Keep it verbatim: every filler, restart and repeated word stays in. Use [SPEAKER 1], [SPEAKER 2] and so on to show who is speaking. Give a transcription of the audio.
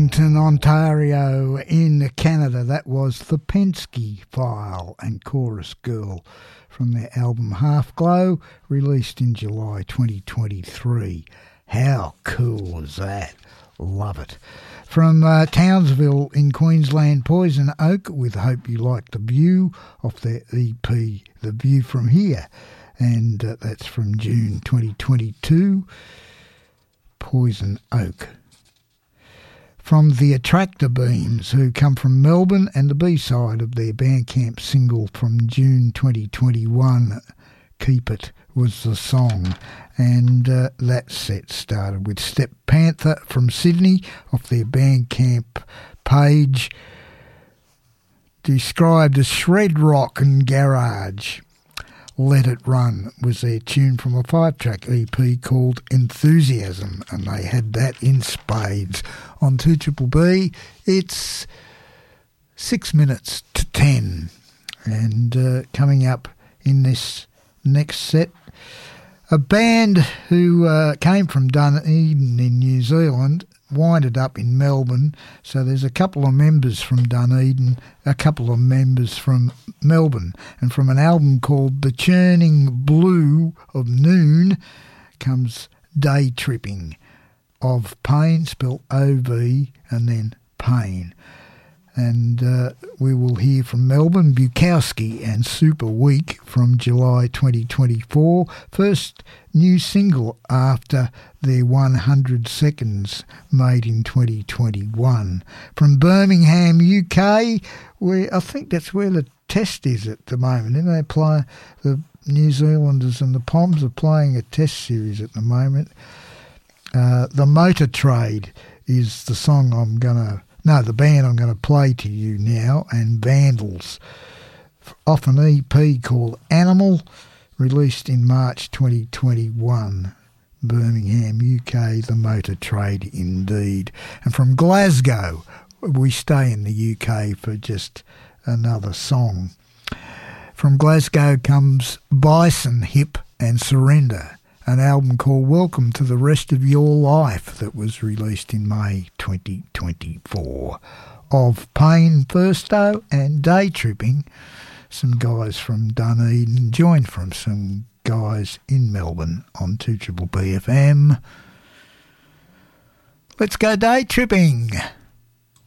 [SPEAKER 1] Burlington, Ontario in Canada. That was the Penske File and Chorus Girl from their album Half Glow, released in July twenty twenty-three. How cool was that? Love it. From uh, Townsville in Queensland, Poison Oak with Hope You Like the View off their E P The View From Here, and uh, that's from June twenty twenty-two. Poison Oak. From the Attractor Beams, who come from Melbourne, and the B-side of their Bandcamp single from June twenty twenty-one, Keep It, was the song. And uh, that set started with Step Panther from Sydney off their Bandcamp page, described as shred rock and garage. Let It Run was their tune from a five-track E P called Enthusiasm, and they had that in spades. On two Triple B, it's six minutes to ten. And uh, coming up in this next set, a band who uh, came from Dunedin in New Zealand winded up in Melbourne. So there's a couple of members from Dunedin, a couple of members from Melbourne. And from an album called The Churning Blue of Noon comes Day Tripping of Pain, spelled O V and then Pain. And uh, we will hear from Melbourne, Bukowski and Super Weak from July twenty twenty-four. First new single after their one hundred seconds made in twenty twenty-one. From Birmingham, U K, where I think that's where the test is at the moment. And they play, the New Zealanders and the Poms are playing a test series at the moment. Uh, the Motor Trade is the song I'm going to... No, the band I'm going to play to you now, and Vandals, off an E P called Animal, released in March twenty twenty-one. Birmingham, U K, the Motor Trade indeed. And from Glasgow, we stay in the U K for just another song. From Glasgow comes Bison Hip and Surrender, an album called Welcome to the Rest of Your Life that was released in May twenty twenty-four. Of Pain first though, and Day Tripping, some guys from Dunedin joined from some guys in Melbourne on two Triple B F M. Let's go Day Tripping.